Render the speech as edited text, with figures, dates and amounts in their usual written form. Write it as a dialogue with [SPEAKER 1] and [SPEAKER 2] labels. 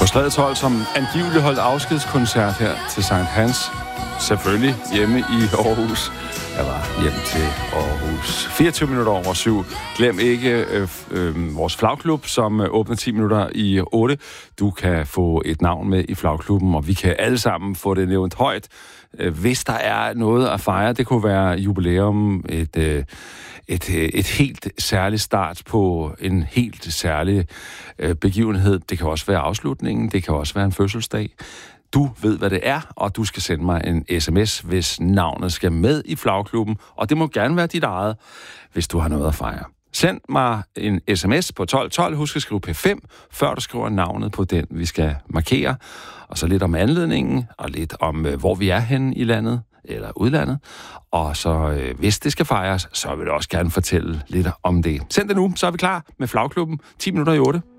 [SPEAKER 1] På Strædet 12, som angiveligt holdt afskedskoncert her til Sankt Hans. Selvfølgelig hjemme i Aarhus. Jeg var hjem til Aarhus. 24 minutter over 7. Glem ikke vores flagklub, som åbner 10 minutter i 8. Du kan få et navn med i flagklubben, og vi kan alle sammen få det nævnt højt. Hvis der er noget at fejre, det kunne være jubilæum, et helt særligt start på en helt særlig begivenhed. Det kan også være afslutningen, det kan også være en fødselsdag. Du ved, hvad det er, og du skal sende mig en sms, hvis navnet skal med i flagklubben, og det må gerne være dit eget, hvis du har noget at fejre. Send mig en sms på 1212. Husk at skrive P5, før du skriver navnet på den, vi skal markere. Og så lidt om anledningen, og lidt om, hvor vi er henne i landet, eller udlandet. Og så, hvis det skal fejres, så vil jeg også gerne fortælle lidt om det. Send det nu, så er vi klar med flagklubben 10 minutter i 8.